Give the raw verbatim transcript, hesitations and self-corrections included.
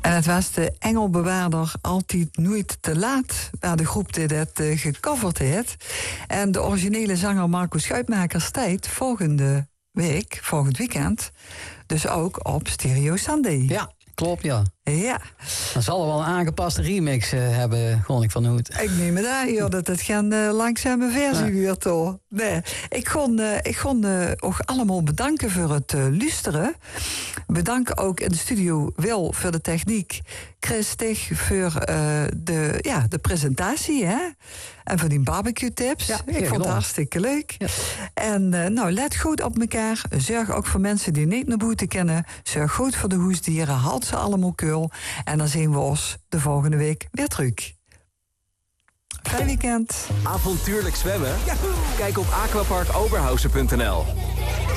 En het was de engelbewaarder Altijd Nooit Te Laat, waar de groep dit het uh, gecoverd heeft. En de originele zanger Marco Schuitmakers tijd volgende week, volgend weekend, dus ook op Stereo Sunday. Ja, klopt, ja. Ja. Dan zal er wel een aangepaste remix uh, hebben, gewoon ik van Hoed. Ik neem het aan, joh, dat het geen uh, langzame versie weer toch. Nee, ik kon, uh, ik kon uh, ook allemaal bedanken voor het uh, luisteren. Bedanken ook in de studio Wil voor de techniek. Christig voor uh, de, ja, de presentatie, hè? En voor die barbecue tips. Ja, ik vond het hartstikke leuk. Ja. En uh, nou, let goed op elkaar. Zorg ook voor mensen die niet naar buiten kennen. Zorg goed voor de hoesdieren. Houd ze allemaal keul. En dan zien we ons de volgende week weer terug. Fijn weekend. Avontuurlijk zwemmen? Kijk op aquapark oberhausen punt n l.